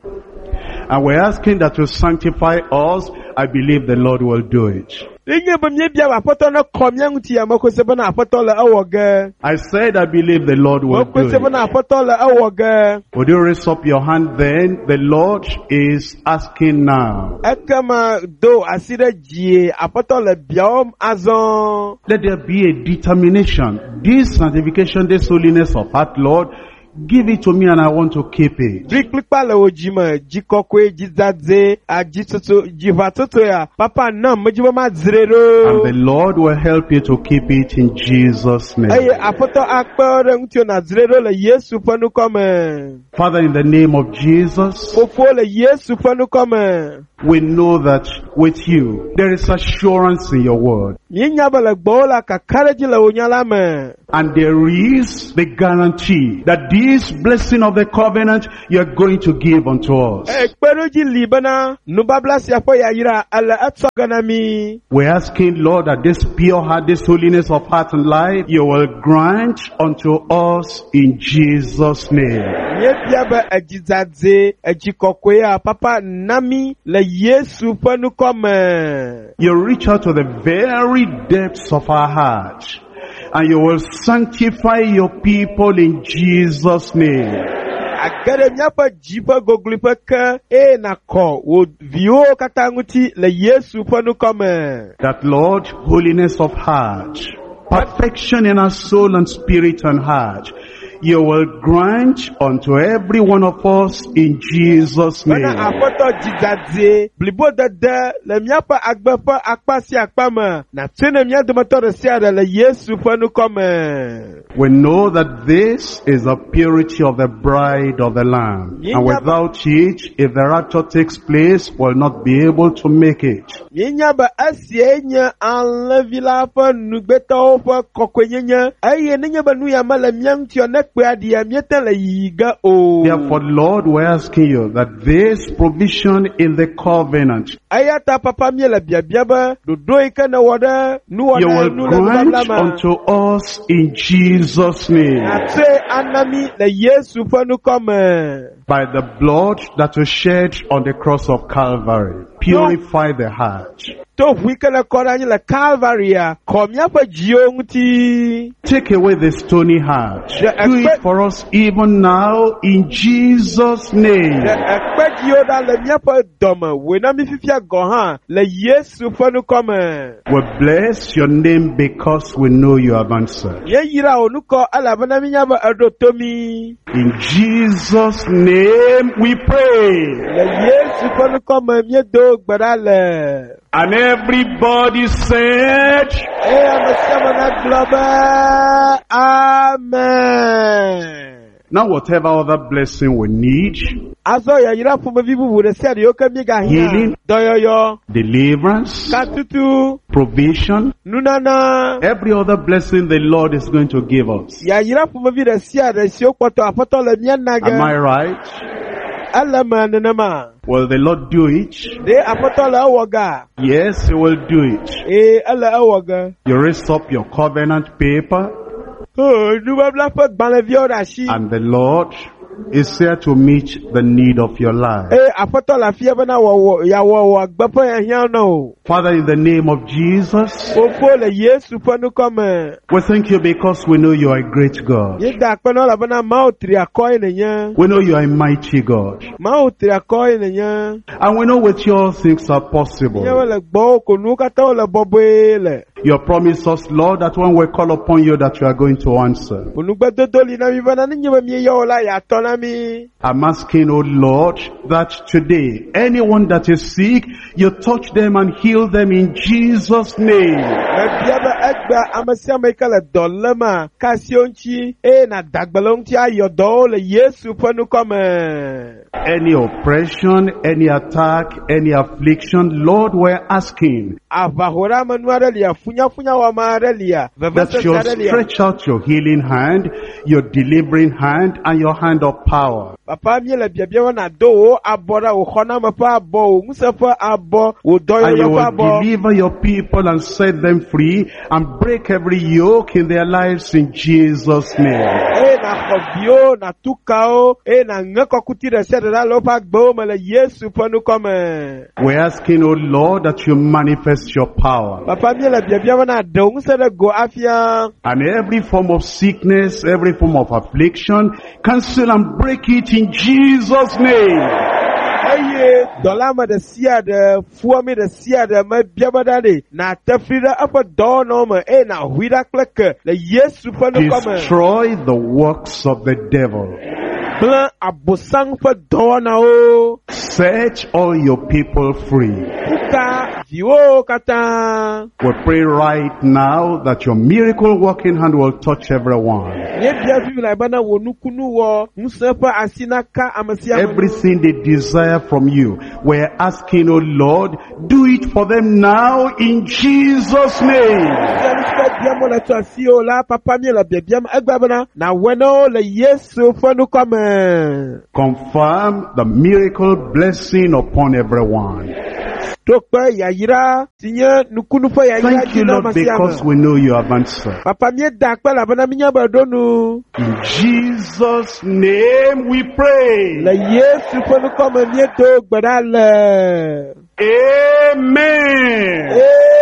And we're asking that you sanctify us. I believe the Lord will do it. Inye bamye bia apoto no komya nguti ya mako sebana apotola awoge. I said I believe the Lord will Mako do sebana it. apotola awoge. Would you raise up your hand then? The Lord is asking now. Ekama do asire jie apotola biom azon. Let there be a determination. This sanctification, this holiness of heart, Lord, give it to me and I want to keep it. Briklikpa le ojima, jikokwe, jizadze, ajitoto, jivatoto ya. Papa nam, majiba ma And the zrero. Lord will help you to keep it in Jesus' name. Aye, apoto akpere mtio na zrero le Yesu panu kome. Father, in the name of Jesus, Fofo le Yesu panu kome. we know that with you, there is assurance in your word. Yinyaba le gbola kakareji le onyalame. And there is the guarantee that this blessing of the covenant you are going to give unto us. Ekperoji libana, nubabla siapo ya yira, ala atsoganami. We're asking, Lord, that this pure heart, this holiness of heart and life, you will grant unto us in Jesus' name. Yebiaba ejizadze, ejikokwe ya papa nami le Yesu panu kome. You reach out to the very depths of our heart, and you will sanctify your people in Jesus' name. Agere nyapa jipa goglipa ka e na ko wo vio katanguti le Yesu panu kome. That, Lord, holiness of heart, perfection in our soul and spirit and heart, you will grant unto every one of us in Jesus' name. Bana apoto jizadze, blibo dada, le miapa agbepa akpasi akpama, na tene mia dumatore siada le Yesu panu kome. We know that this is the purity of the bride of the Lamb. And without it, if the rapture takes place, we'll not be able to make it. Yinya ba asiye nya anlevila pa nugbeta pa kokwenya, aye ninya ba nuya mala miam tio nekwe adia mieta le yiga o. Therefore, Lord, we're asking you that this provision in the covenant, Ayata papa miela bia bia ba, do doika na wada, nu you wada will nu le grant bablama. unto us in Jesus' name. Ate anami le Yesu panu kome. By the blood that was shed on the cross of Calvary, purify the heart. To wika le korani le Calvary ya, komya pa jionguti. Take away the stony heart. Yeah, Do expect- it for us even now in Jesus' name. Ekpe yoda le miapa doma, wena mi fifia gohan, le Yesu panu kome. We bless your name because we know you have answered. Ye yira onuko alabana minyaba adotomi. In Jesus' name we pray. Le Yesu panu kome miedo gbarale. And everybody said, E amasama na globe. Amen. now whatever other blessing we need, Azo ya yira fuma vivu bude seri yoke miga Healing. hina. Doyoyo. deliverance, Katutu. provision, Nunana. every other blessing the Lord is going to give us. Ya yira fuma vire siya de siyo kwato apoto le Am I mianaga. right? Alama nenama. Will the Lord do it? De apoto le awaga. Yes, He will do it. E ala awaga. You raise up your covenant paper, Oh, nubabla fa gbanle vio rashi. and the Lord is here to meet the need of your life. Eh, apoto la fie bana wo ya wo agbepo ya hian no. Father, in the name of Jesus, Ofo le Yesu panu come. we thank you because we know you are a great God. Ye da pano la bana mautri akoi ne nya. We know you are a mighty God. Mautri akoi ne nya. And we know with you all things are possible. Ye le gbo ko nu kata le bobe le. You promise us, Lord, that when we call upon you that you are going to answer. Unu gbe dodoli na mi bana ni nyeba mi yo la ya to na mi. I'm asking, oh Lord, that today, anyone that is sick, you touch them and heal them in Jesus' name. Biaba egba amasia mekala dolema kasionchi e na dagbalonti ayodo le Yesu panu come. Any oppression, any attack, any affliction, Lord, we're asking Avahora manuarelia funya funya wa marelia. that you stretch out your healing hand, your delivering hand, and your hand of power. Papa mi le biabia wana do abora o khona mapa abo musafa abo o doyo And you yo will abo. deliver your people and set them free and break every yoke in their lives in Jesus' name. E na khobio na tukao e na ngeko kutire sedra lo pa gbo mele Yesu panu come. We're asking, oh Lord, that you manifest your power. Papa mi le biabia wana do musere go afia. And every form of sickness, every form of affliction, cancel and break it in Jesus' name. Eye dolama de sia de fuami de sia de ma biabada de na tafira apa do no ma e na huida kleke le Yesu panu come. Destroy the works of the devil. Plan abosang pa do na o. Set all your people free. Kuka viwo kata. We pray right now that your miracle working hand will touch everyone. Ye bia fi la bana wonu kunu wo musepa asina ka amasia. Everything they desire from you, we're asking, oh Lord, do it for them now in Jesus' name. Na weno le Yesu fanu come. Confirm the miracle blessing upon everyone. Tokpa yayira tinye nukunu fa yayira Thank you, jina Lord, because masiama. we know you have answered. Papa mi dakpa la bana minya badonu. In Jesus' name we pray. Le Yesu fanu come mi to gbadale. Amen.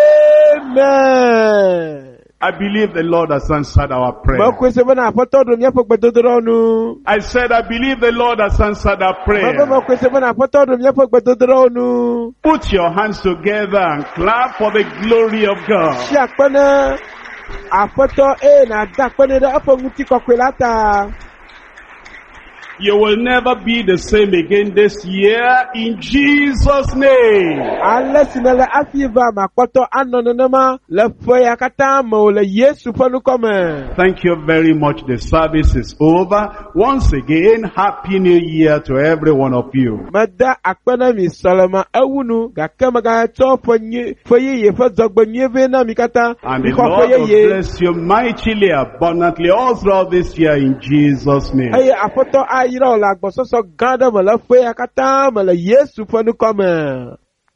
Amen. I believe the Lord has answered our prayer. Ma kwese bana apoto do mi apogbedodo nu. I said, I believe the Lord has answered our prayer. Ma kwese bana apoto do mi apogbedodo nu. Put your hands together and clap for the glory of God. Si akpana apoto e na dakpana da afo muti kokwelata. You will never be the same again this year in Jesus' name. Unless in the afiva makoto anonoma le foya kata mo le Yesu panu come. Thank you very much. The service is over. Once again, Happy New Year to every one of you. Mada akpana mi soloma ewunu gakema ga to fonye foye ye fo zogbo nyeve na mikata. And the Lord will bless you mightily, abundantly all throughout this year in Jesus' name. Aye apoto ayira la gbososo ganda mo le foya kata mo le Yesu panu come.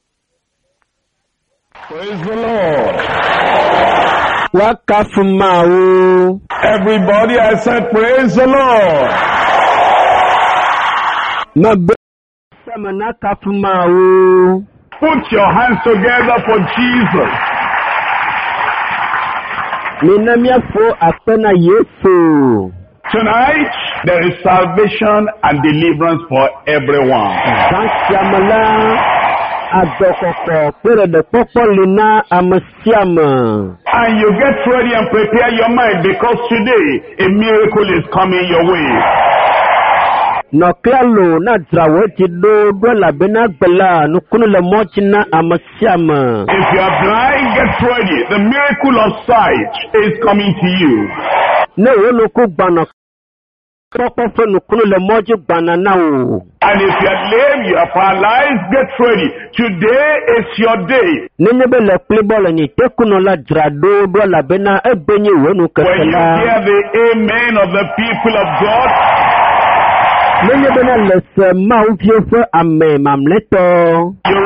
Praise the Lord. Wakafumau. Everybody, I said, praise the Lord. Put your hands together for Jesus. Tonight, there is salvation and deliverance for everyone. And you get ready and prepare your mind, because today a miracle is coming your way. If you are blind, get ready. The miracle of sight is coming to you. And if you are lame, you are paralyzed, get ready. Today is your day. When you hear the amen of the people of God, you rise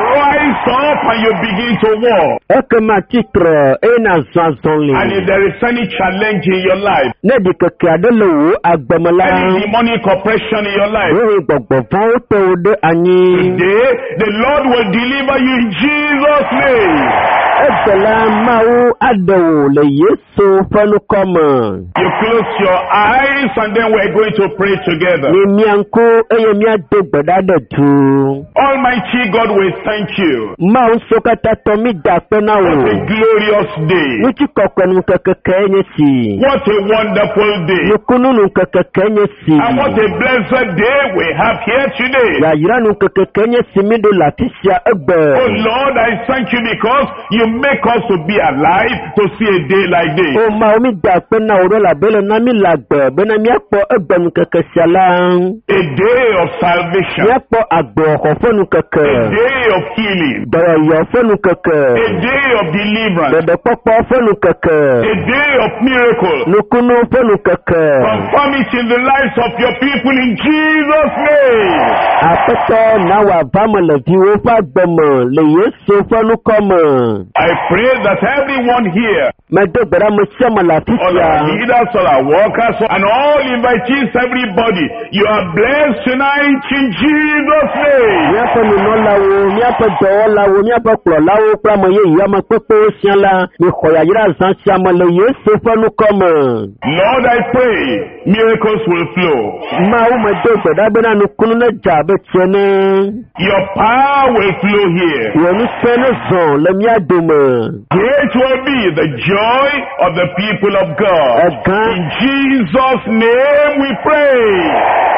rise up and you begin to walk. Ekema titre ena zanzonli. And if there is any challenge in your life, Nedi keke adelo agbamala. any demonic oppression in your life, Wewe gbogbo fun to de ani. today the Lord will deliver you in Jesus' name. Ebela mau ado le Yesu fanu koma. You close your eyes and then we're going to pray together. Ni mianko eye miado gbadade tu. Almighty God, we thank you. Mau sokata tomi dapena What a wo. glorious day. Nuchi kokwenu keke nyesi. What a wonderful day. Nukunu keke nyesi. And what a blessed day we have here today. Ya yiranu keke nyesi mido latisia ebe. Oh Lord, I thank you because you make us to be alive to see a day like this. O ma omi dapena oro la bele na mi lagbe. Bena mi akpo ebe nu keke sialang. A day of salvation. Mi akpo agbo okofonu keke. A day of healing. Dara yo fonu keke. A day of deliverance. Dede popo fonu keke. A day of miracles. Nukunu fonu keke. Confirm it in the lives of your people in Jesus' name. Apeto na wa vama le viwo fa gbemo le Yesu fonu koma. I pray that everyone here, Medo gbera mo siama la all our fisia. leaders, all our workers, and all invitees, everybody, you are blessed tonight in Jesus' name. Miapo mino lawo, miapo dowo lawo, miapo klo lawo pra mo ye yama pepe siala. Mi khoya yira zan siama le Yesu fonu koma. Lord, I pray miracles will flow. Ma u medo gbera bena nukunu na jabe tiene. Your power will flow here. Wenu sene zon le miadume. Great will be the joy of the people of God. Egan, In Jesus' name we pray.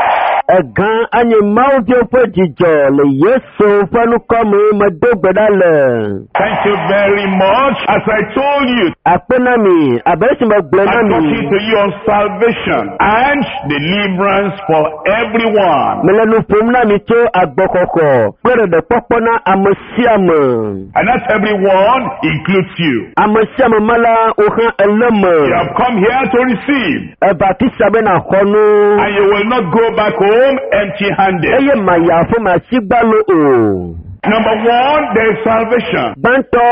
egan anye mau dio po jijo le Yesu fanu koma medo gbera le. Thank you very much. As I told you, Apena mi, abesi me gbena I'm talking mi. to you on salvation and deliverance for everyone. Melenu fumna mi to agbokoko. Pere de popona amosiame. And that everyone includes you. Amosiame mala uhan You eleme. have come here to receive, Eba kisabe na hono. and you will not go back home empty-handed. Eye maya fuma sigbalo o. Number one, there is salvation. Banto